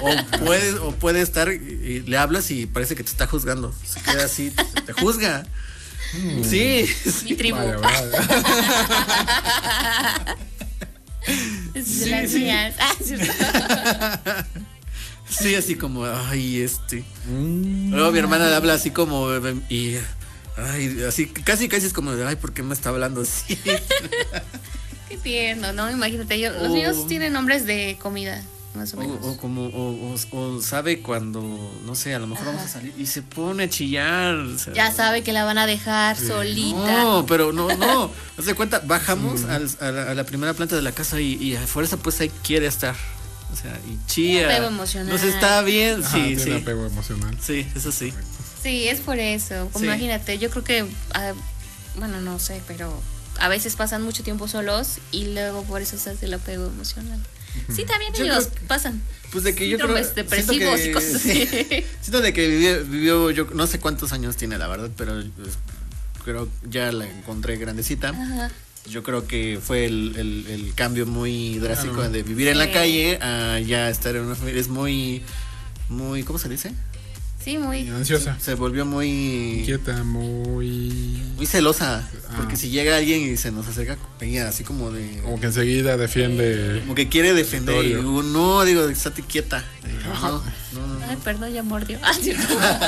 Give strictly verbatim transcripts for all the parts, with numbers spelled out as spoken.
o puede, o puede estar y, y le hablas y parece que te está juzgando. Se queda así, te, te juzga. Mm. Sí, Mi sí. tribu. Vale, vale. Es de Sí, las sí. mías. Ah, ¿cierto? Sí, así como, ay, este. Mm. Luego mi hermana le habla así como, y, ay, así, casi, casi es como, ay, ¿por qué me está hablando así? Qué tierno, ¿no? Imagínate, yo, los O- míos tienen nombres de comida, más o O, menos. o como, o, o- o sabe cuando, no sé, a lo mejor Ajá. vamos a salir y se pone a chillar. O sea, Ya sabe que la van a dejar solita. No, pero no, no. Haz de cuenta, bajamos al- a, la, a la primera planta de la casa y, y a fuerza pues ahí quiere estar. O sea, y chilla. Apego emocional. Nos está bien, Ajá, sí, tiene sí. apego emocional. Sí, eso sí. Sí, es por eso. Sí. Imagínate, yo creo que, ah, bueno, no sé, pero a veces pasan mucho tiempo solos y luego por eso se hace el apego emocional. Sí, también Yo ellos creo que- pasan. Pues de que yo creo. Síndromes depresivos siento y cosas que- así. Siento de que vivió, vivió, yo no sé cuántos años tiene, la verdad, pero pues, creo ya la encontré grandecita. Ajá. Yo creo que fue el, el, el cambio muy drástico Claro. de vivir en la Sí. calle a ya estar en una familia. Es muy, muy, ¿cómo se dice? Sí, muy. Y ansiosa. Se volvió muy, Inquieta, muy. muy celosa. Ah. Porque si llega alguien y se nos acerca, ella así como de, Como que enseguida defiende. como que quiere defender. Y Territorio. digo, no, digo, estate quieta. Digo, no, no, no. Ay, perdón, ya mordió. Ah, ¿cierto?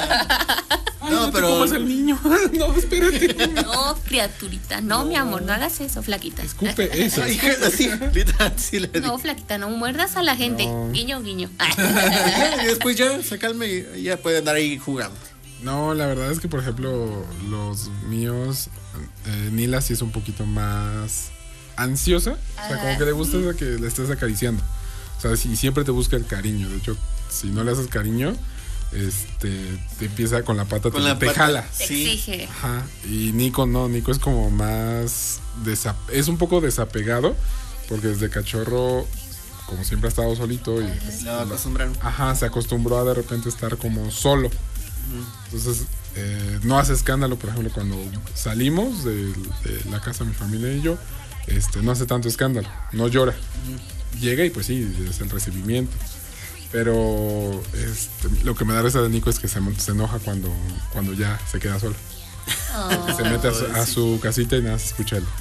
No, pero el niño. No, espérate. No, criaturita. No, mi amor, no hagas eso, flaquita. Escupe eso. Ay, así, literal, sí le digo. No, flaquita, no muerdas a la gente. No. Guiño, guiño. Y después ya se calma y ya puede andar ahí jugando. No, la verdad es que, por ejemplo, los míos, eh, Nila sí es un poquito más ansiosa. O sea, como que le gusta que le estés acariciando. O sea, si siempre te busca el cariño. De hecho, si no le haces cariño, este, te empieza con la pata, Con te, la te pata. jala. Te Sí. exige. Ajá. Y Nico no, Nico es como más desa- es un poco desapegado, porque desde cachorro, como siempre ha estado solito y pues, La acostumbraron. ajá, se acostumbró a de repente estar como solo. Entonces, eh, no hace escándalo, por ejemplo, cuando salimos de, de la casa, mi familia y yo, este, no hace tanto escándalo, no llora. Llega y pues sí, es el recibimiento. Pero este, lo que me da risa de Nico es que se, se enoja cuando, cuando ya se queda solo. Oh. Se mete a su, a su casita y nada, se escucha el...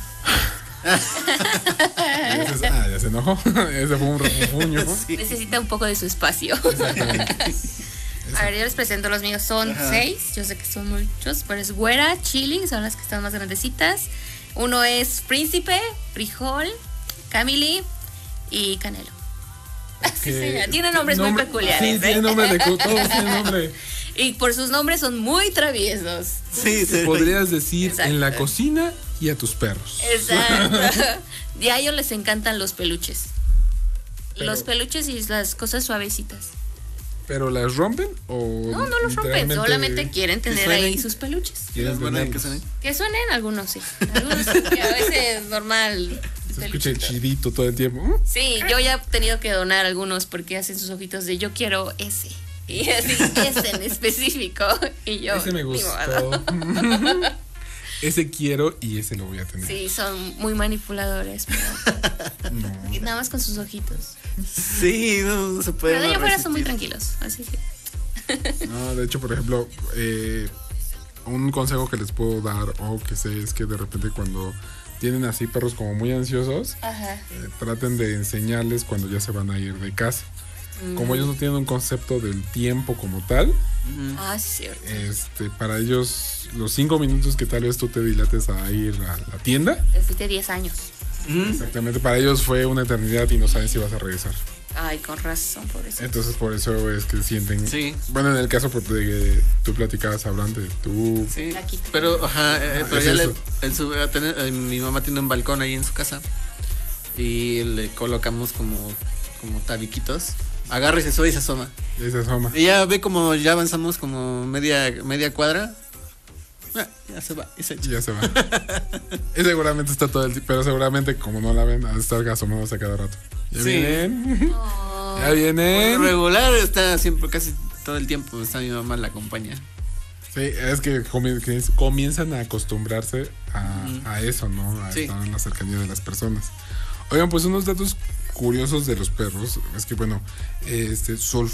Y dices, ah, ya se enojó. Ese fue un refunfuño. Sí. Necesita un poco de su espacio. Exactamente. A ver, yo les presento los míos. Son Ajá. seis. Yo sé que son muchos, pero es Güera, Chili, son las que están más grandecitas. Uno es Príncipe, Frijol, Camili y Canelo. Así se llama. Tienen nombres muy Nombre- peculiares. Sí, ¿eh? tiene nombre de... cu- Todos tienen nombre. Y por sus nombres son muy traviesos. Sí, sí. Podrías decir Exacto. en la cocina y a tus perros. Exacto. Y a ellos les encantan los peluches. Pero- Los peluches y las cosas suavecitas. ¿Pero las rompen o No, no los rompen, literalmente solamente quieren tener suenen. ahí sus peluches. quieren Bueno, tenerlos? que suene. Que suenen algunos, sí. Algunos sí, que a veces normal. Se escucha el peluchito. chidito todo el tiempo. Sí, yo ya he tenido que donar algunos porque hacen sus ojitos de yo quiero ese. Y así, ese en específico. Y yo. Ese me ni gustó. modo. Ese quiero y ese lo voy a tener. Sí, son muy manipuladores, pero No. y nada más con sus ojitos. Sí, no, no se puede. Pero de allá no afuera son muy resistir. tranquilos, así que. No, de hecho, por ejemplo, eh, un consejo que les puedo dar o que sé es que de repente cuando tienen así perros como muy ansiosos, Ajá. eh, traten de enseñarles cuando ya se van a ir de casa. Como ellos no tienen un concepto del tiempo como tal, Ah, sí, cierto. este, para ellos los cinco minutos que tal vez tú te dilates a ir a la tienda, Te fuiste diez años. exactamente, para ellos fue una eternidad y no saben si vas a regresar. Ay, con razón, por eso. Entonces por eso es que sienten... Sí. Bueno, en el caso pues, de que tú platicabas, hablando de tú... Sí, Flaquito. pero, ajá, eh, Ah, pero es ya le, eso. él sube a tener, eh, mi mamá tiene un balcón ahí en su casa y le colocamos como, como tabiquitos. Agarra y se sube y se asoma. Y se asoma. Y ya ve como ya avanzamos como media, media cuadra. Ah, ya se va y se Y echa. ya se va. Y seguramente está todo el tiempo, pero seguramente como no la ven, ha de estar asomándose a cada rato. Ya Sí. vienen, Oh, ya vienen. Por regular está siempre, casi todo el tiempo está mi mamá la acompaña. Sí, es que comi- que comienzan a acostumbrarse a, a eso, ¿no? A Sí. estar en la cercanía de las personas. Oigan, pues unos datos curiosos de los perros es que, bueno, este, su